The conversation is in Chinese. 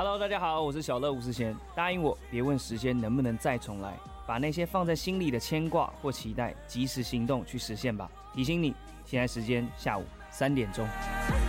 Hello， 大家好，我是小乐吴思贤。答应我，别问时间能不能再重来，把那些放在心里的牵挂或期待，及时行动去实现吧。提醒你，现在时间下午3点钟。